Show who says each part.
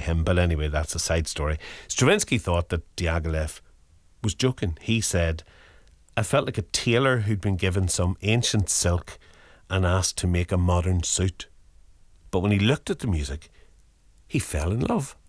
Speaker 1: him. But anyway, that's a side story. Stravinsky thought that Diaghilev was joking. He said, I felt like a tailor who'd been given some ancient silk and asked to make a modern suit. But when he looked at the music, he fell in love.